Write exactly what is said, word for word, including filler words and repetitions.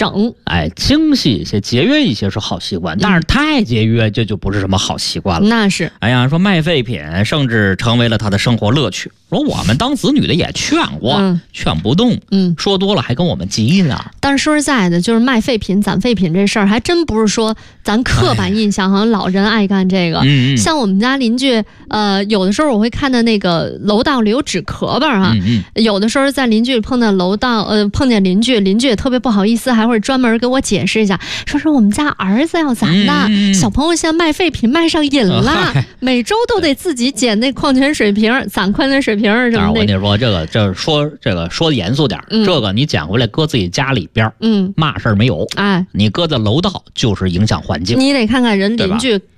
省， 哎，精细一些、节约一些是好习惯，但是太节约这就不是什么好习惯了。 那是， 哎呀，说卖废品甚至成为了他的生活乐趣。说我们当子女的也劝过，嗯、劝不动， 嗯， 说多了还跟我们急呢。 但是说实在的，就是卖废品、攒废品这事儿，还真不是说咱刻板印象，好像老人爱干这个。 嗯、 像我们家邻居，呃，有的时候我会看到那个楼道里有纸壳吧哈、 嗯嗯，有的时候在邻居碰到楼道，呃，碰见邻居，邻居也特别不好意思，还会专门给我解释一下，说是我们家儿子要攒的， 嗯、 小朋友现在卖废品卖上瘾了， 呃、 每周都得自己捡那矿泉水瓶、攒矿泉水瓶什么的。 我跟你说，这个这说这个说严肃点、嗯，这个你捡回来搁自己家里边， 嗯， 嘛事儿没有， 哎， 你搁在楼道就是影响环境。 你得看看人邻居